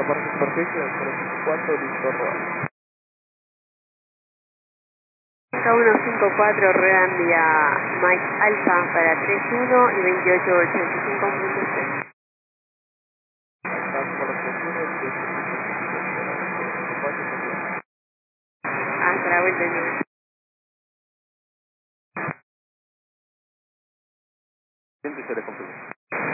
Perfecto, 4, listo, roba. K154, ruedan vía Mike Alpha para 31 y 2885.3. Hasta la vuelta, señor. Se le confirma.